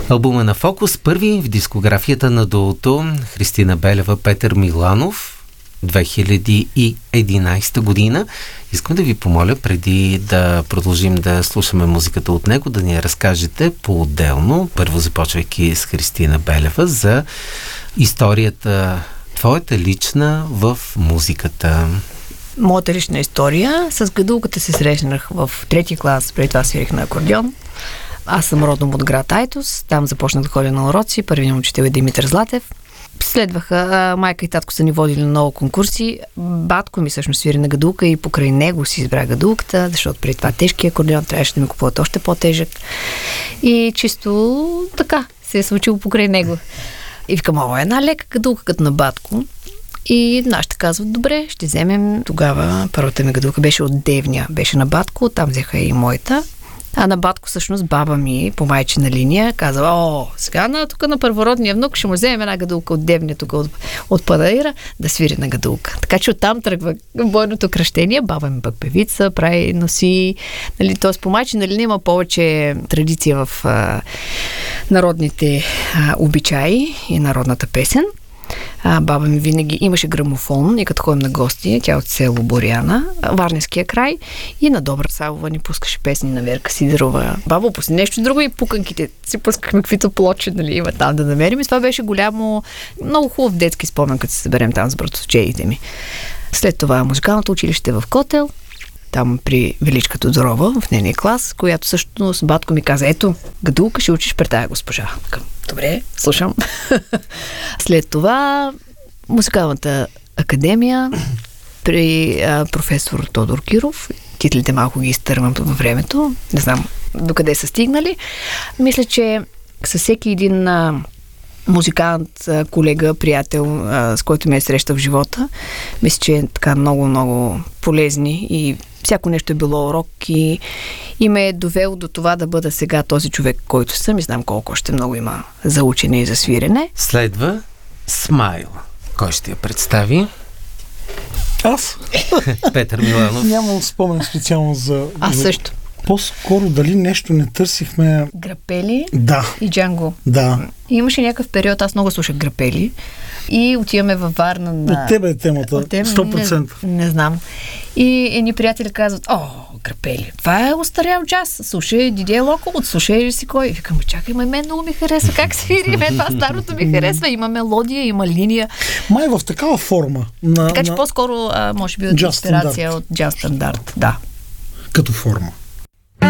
Албума на Фокус, първи в дискографията на дуото Христина Белева, Петър Миланов, 2011 година. Искам да ви помоля, преди да продължим да слушаме музиката от него, да ни разкажете по-отделно, първо започвайки с Христина Белева, за историята, твоята лична в музиката. Моята лична история. С гадулката се срещнах в 3-ти клас, преди това свирих на акордеон. Аз съм родом от град Айтос, там започнах да ходя на уроци, първият учител е Димитър Златев. Следваха, майка и татко са ни водили на много конкурси. Батко ми всъщност свири на гадулка и покрай него си избра гадулката, защото преди това тежкият акордеон трябваше да ми купуват още по-тежък. И чисто така се е случило покрай него. И викам, една лека гадулка като на батко. И нашите казват, добре, ще вземем. Тогава първата ми гадулка беше от Девня, беше на батко, там взеха и моята. А на батко всъщност баба ми по майчина линия казва, сега тук на първородния внук ще му вземем една гадулка от Девня, тук от Панаира, да свири на гадулка. Така че оттам тръгва бойното кръщение. Баба ми пък певица, прави, носи, нали, т.е. по майчина линия има повече традиция в народните обичаи и народната песен. Баба ми винаги имаше грамофон и като ходим на гости, тя от село Боряна, Варненския край, и на Добра Савова ни пускаше песни на Верка Сидерова. Баба, пусни нещо друго и пуканките си пускахме каквито плочи, нали, има там да намерим. И това беше много хубав детски спомен, като се съберем там с братовчеите ми. След това музикалното училище в Котел, там при Величка Тодорова, в нейния клас, която също с батко ми каза, ето, гадулка ще учиш пред тая госпожа. Добре, слушам. След това музикалната академия при професор Тодор Киров. Титлите малко ги изтървам във времето. Не знам докъде са стигнали. Мисля, че със всеки един музикант, колега, приятел, с който ме е срещал в живота, мисля, че е така много полезни и всяко нещо е било урок и ме е довело до това да бъда сега този човек, който съм и знам колко още много има за учене и за свирене. Следва Смайл. Кой ще я представи? Аз? Петър Миланов. Няма спомен специално за... Аз също. По-скоро дали нещо не търсихме... Грапели Да. И Джанго. Да. И имаше някакъв период, аз много слушах Грапели и отиваме във Варна на... От тебе е темата, 100%. Не знам. И едни приятели казват, Грапели, това е остарял джаз. Слушай Дидие Локол, слушай си кой. Викам, чакай, мен много ми харесва. Как свири? Това старото ми харесва. Има мелодия, има линия. Май в такава форма. Така че по-скоро може би от инспирация от джаз стандарт. Да. Като форма.